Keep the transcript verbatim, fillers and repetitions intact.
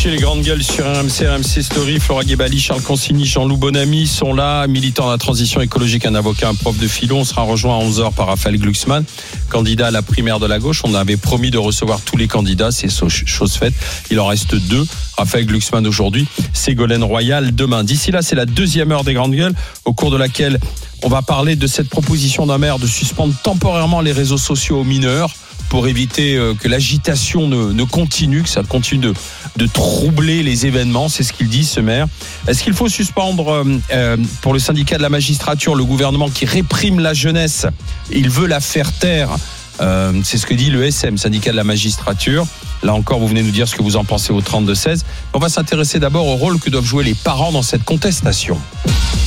sujet, les grandes gueules sur R M C, R M C Story. Flora Guébali, Charles Consigny, Jean-Loup Bonamy sont là. Militants de la transition écologique, un avocat, un prof de philo. On sera rejoint à onze heures par Raphaël Glucksmann, candidat à la primaire de la gauche. On avait promis de recevoir tous les candidats, c'est chose faite. Il en reste deux. Raphaël Glucksmann aujourd'hui, Ségolène Royal demain. D'ici là, c'est la deuxième heure des grandes gueules, au cours de laquelle on va parler de cette proposition d'un maire de suspendre temporairement les réseaux sociaux aux mineurs pour éviter que l'agitation ne, ne continue, que ça continue de, de troubler les événements. C'est ce qu'il dit, ce maire. Est-ce qu'il faut suspendre euh, pour le syndicat de la magistrature, le gouvernement qui réprime la jeunesse? Il veut la faire taire. Euh, c'est ce que dit le S M, syndicat de la magistrature. Là encore, vous venez nous dire ce que vous en pensez au trente-deux seize. On va s'intéresser d'abord au rôle que doivent jouer les parents dans cette contestation.